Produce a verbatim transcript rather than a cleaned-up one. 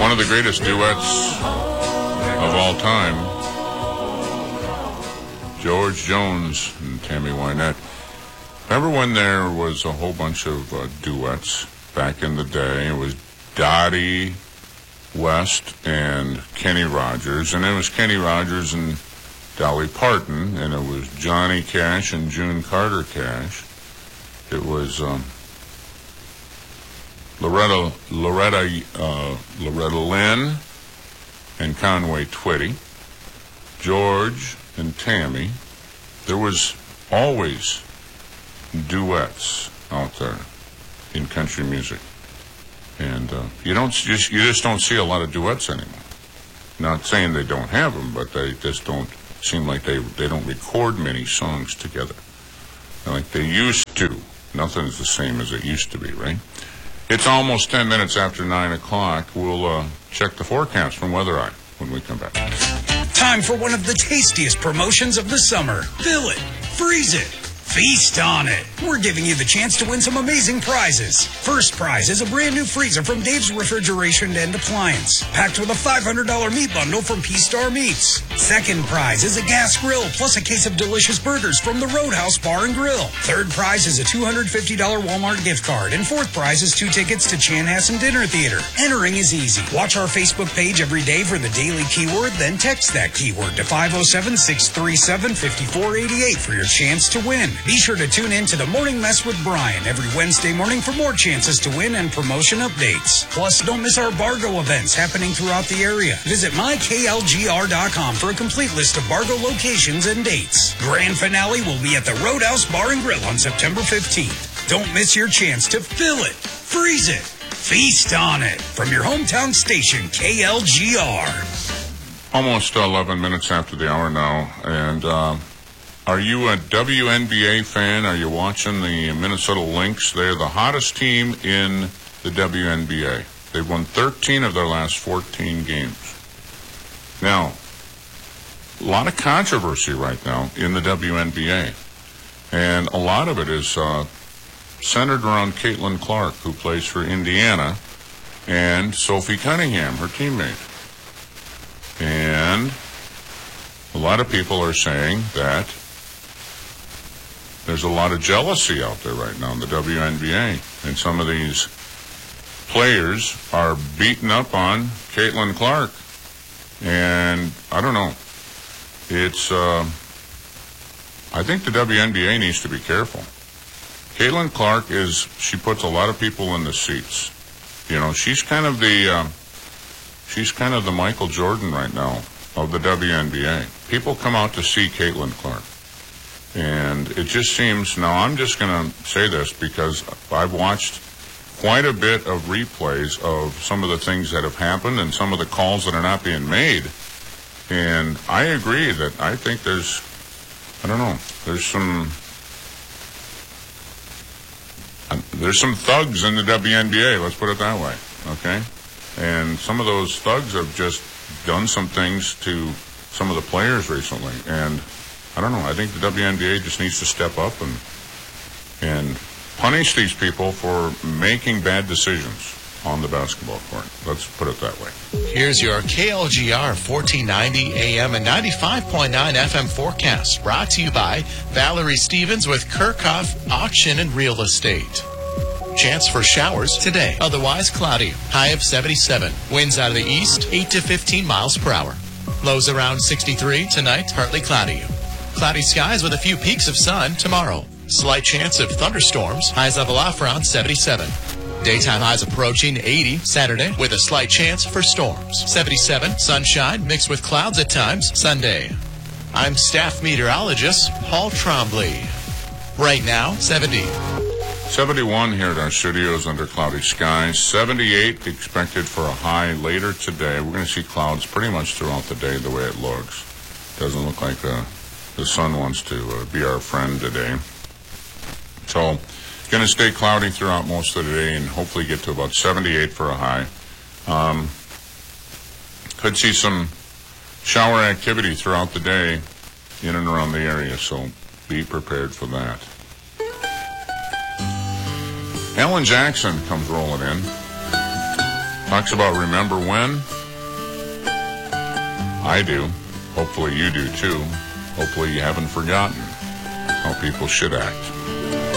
One of the greatest duets of all time, George Jones and Tammy Wynette. Remember when there was a whole bunch of uh, duets back in the day? It was Dottie West and Kenny Rogers, and it was Kenny Rogers and Dolly Parton, and it was Johnny Cash and June Carter Cash. It was um, Loretta Loretta uh, Loretta Lynn and Conway Twitty, George and Tammy. There was always duets out there in country music, and uh, you don't just you just don't see a lot of duets anymore. Not saying they don't have them, but they just don't seem like they they don't record many songs together like they used to. Nothing's the same as it used to be, right? It's almost ten minutes after nine o'clock. We'll uh, check the forecast from Weather Eye when we come back. Time for one of the tastiest promotions of the summer. Fill it, freeze it, feast on it. We're giving you the chance to win some amazing prizes. First prize is a brand new freezer from Dave's Refrigeration and Appliance, packed with a five hundred dollars meat bundle from P-Star Meats. Second prize is a gas grill plus a case of delicious burgers from the Roadhouse Bar and Grill. Third prize is a two hundred fifty dollars Walmart gift card. And fourth prize is two tickets to Chanhassen Dinner Theater. Entering is easy. Watch our Facebook page every day for the daily keyword, then text that keyword to five oh seven, six three seven, five four eight eight for your chance to win. Be sure to tune in to the Morning Mess with Brian every Wednesday morning for more chances to win and promotion updates. Plus, don't miss our Bargo events happening throughout the area. Visit my K L G R dot com for a complete list of Bargo locations and dates. Grand finale will be at the Roadhouse Bar and Grill on September fifteenth. Don't miss your chance to fill it, freeze it, feast on it from your hometown station, K L G R. Almost eleven minutes after the hour now, and uh, are you a W N B A fan? Are you watching the Minnesota Lynx? They're the hottest team in the W N B A. They've won thirteen of their last fourteen games. Now, a lot of controversy right now in the W N B A, and a lot of it is uh, centered around Caitlin Clark, who plays for Indiana, and Sophie Cunningham, her teammate. And a lot of people are saying that there's a lot of jealousy out there right now in the W N B A, and some of these players are beating up on Caitlin Clark. And I don't know. It's, uh, I think the W N B A needs to be careful. Caitlin Clark is, she puts a lot of people in the seats. You know, she's kind of the, uh, she's kind of the Michael Jordan right now of the W N B A. People come out to see Caitlin Clark. And it just seems, now I'm just going to say this because I've watched quite a bit of replays of some of the things that have happened and some of the calls that are not being made. And I agree that I think there's, I don't know, there's some, there's some thugs in the W N B A, let's put it that way, okay? And some of those thugs have just done some things to some of the players recently. And I don't know, I think the W N B A just needs to step up and and punish these people for making bad decisions on the basketball court. Let's put it that way. Here's your K L G R fourteen ninety A M and ninety-five point nine F M forecast, brought to you by Valerie Stevens with Kirchhoff Auction and Real Estate. Chance for showers today, otherwise cloudy. High of seventy-seven. Winds out of the east, eight to fifteen miles per hour. Lows around sixty-three. Tonight, partly cloudy. Cloudy skies with a few peaks of sun tomorrow. Slight chance of thunderstorms. Highs level off around seventy-seven. Daytime highs approaching eighty Saturday with a slight chance for storms. seventy-seven, sunshine mixed with clouds at times Sunday. I'm staff meteorologist Paul Trombley. Right now, seventy. seventy-one here at our studios under cloudy skies. seventy-eight expected for a high later today. We're going to see clouds pretty much throughout the day the way it looks. Doesn't look like uh, the sun wants to uh, be our friend today. So, going to stay cloudy throughout most of the day and hopefully get to about seventy-eight for a high. Um, could see some shower activity throughout the day in and around the area, so be prepared for that. Alan Jackson comes rolling in. talks about remember when. I do. Hopefully you do too. Hopefully you haven't forgotten how people should act.